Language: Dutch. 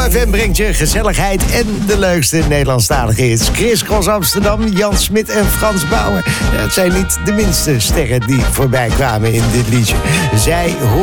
FM brengt je gezelligheid en de leukste Nederlandstalige hits. Chris Cross Amsterdam, Jan Smit en Frans Bauer. Het zijn niet de minste sterren die voorbij kwamen in dit liedje. Zij